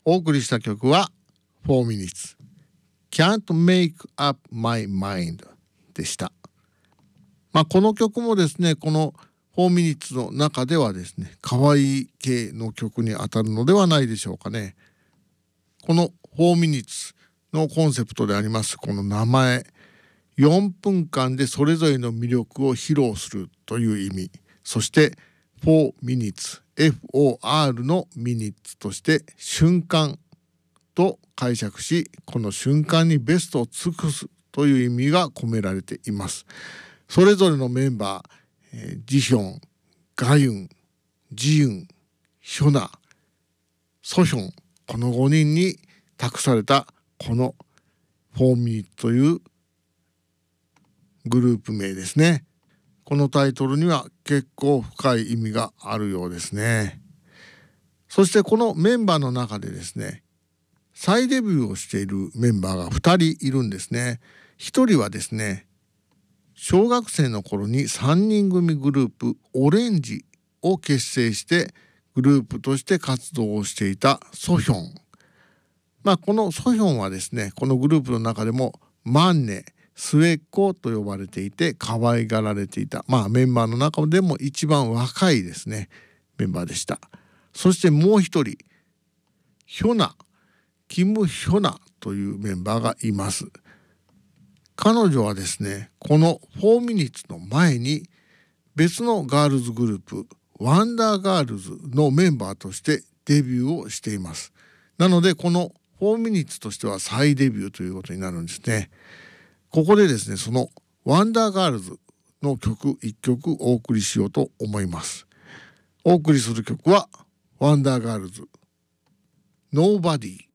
お送りした曲は4 minutes Can't Make Up My Mind でした。この曲もですね、この4 minutes の中ではですね、可愛い系の曲に当たるのではないでしょうかね。この4 minutes のコンセプトでありますこの名前、4分間でそれぞれの魅力を披露するという意味、そして4 minutes FOR のミニッツとして瞬間と解釈し、この瞬間にベストを尽くすという意味が込められています。それぞれのメンバー、ジヒョン、ガユン、ジユン、ヒョナ、ソヒョン、この5人に託されたこの4 minutesというグループ名ですね。このタイトルには結構深い意味があるようですね。そしてこのメンバーの中でですね、再デビューをしているメンバーが2人いるんですね。1人はですね、小学生の頃に3人組グループオレンジを結成してグループとして活動をしていたソヒョン。このソヒョンはですね、このグループの中でもマンネ、末っ子と呼ばれていて可愛がられていた、メンバーの中でも一番若いですねメンバーでした。そしてもう一人、ヒョナ、キム・ヒョナというメンバーがいます。彼女はですね、この4 minutesの前に別のガールズグループワンダーガールズのメンバーとしてデビューをしています。なのでこの4 minutesとしては再デビューということになるんですね。ここでですね、そのワンダーガールズの曲1曲お送りしようと思います。お送りする曲はワンダーガールズ Nobody。